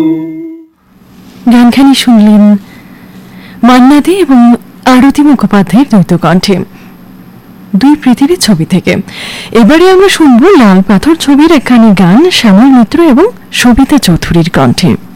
গানখানি শুনলেন মান্না দে এবং আরতি মুখোপাধ্যায়ের দ্বৈত কণ্ঠে, দুই পৃথিবীর ছবি থেকে। এবারে আমরা শুনবো লাল পাথর ছবির একখানি গান শ্যামল মিত্র এবং সবিতা চৌধুরীর কণ্ঠে।